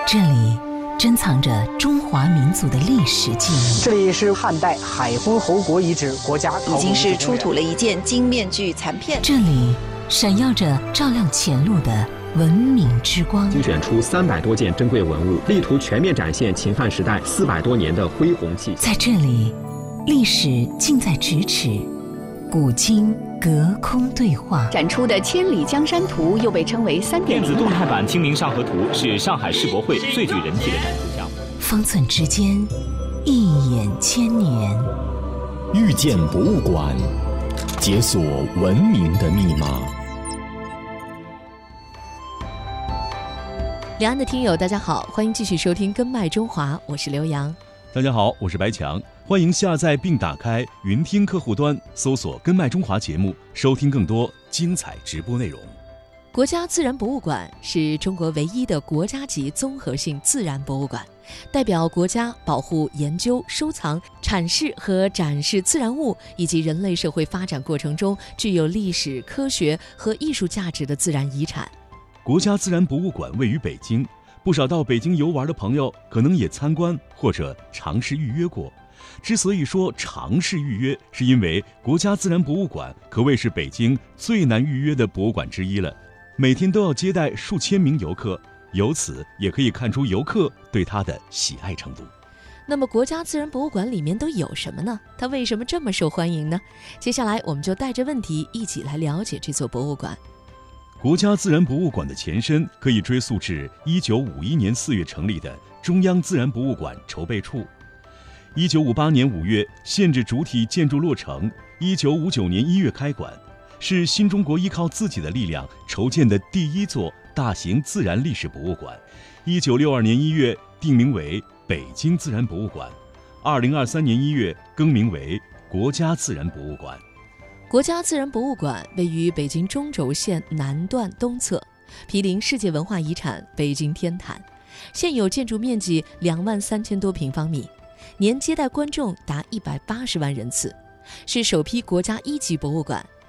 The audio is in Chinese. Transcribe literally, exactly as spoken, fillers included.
这里珍藏着中华民族的历史记忆。 这里是汉代海昏侯国遗址国家考古已经是出土了一件金面具残片。 这里闪耀着照亮前路的文明之光。 精选出三百多件珍贵文物，力图全面展现秦汉时代四百多年的恢宏气象。 在这里，历史近在咫尺，古今隔空对话。 展出的《千里江山图》又被称为三点零电子动态版《清明上河图》是上海世博会最具人气的展出项目。 方寸之间，一眼千年。 遇见博物馆，解锁文明的密码。 两岸的听友大家好，欢迎继续收听根脉中华，我是刘洋。 大家好，我是白强，欢迎下载并打开云听客户端，搜索根脉中华节目，收听更多精彩直播内容。 国家自然博物馆是中国唯一的国家级综合性自然博物馆，代表国家保护、研究、收藏、阐释和展示自然物以及人类社会发展过程中具有历史、科学和艺术价值的自然遗产。 国家自然博物馆位于北京，不少到北京游玩的朋友可能也参观或者尝试预约过。之所以说尝试预约，是因为国家自然博物馆可谓是北京最难预约的博物馆之一了，每天都要接待数千名游客，由此也可以看出游客对它的喜爱程度。 那么国家自然博物馆里面都有什么呢？它为什么这么受欢迎呢？接下来我们就带着问题一起来了解这座博物馆。 国家自然博物馆的前身可以追溯至一九五一年四月成立的中央自然博物馆筹备处。一九五八年五月限制主体建筑落成，一九五九年一月开馆，是新中国依靠自己的力量筹建的第一座大型自然历史博物馆。一九六二年一月定名为北京自然博物馆，二零二三年一月更名为国家自然博物馆。 国家自然博物馆位于北京中轴线南段东侧，毗邻世界文化遗产北京天坛，现有建筑面积两万三千多平方米，年接待观众达一百八十万人次，是首批国家一级博物馆，